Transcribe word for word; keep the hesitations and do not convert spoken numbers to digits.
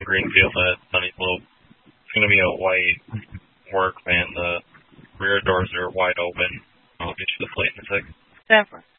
Greenfield at Sunnyslope. It's going to be a white work van. The rear doors are wide open. I'll get you the plate in a sec. Stanford.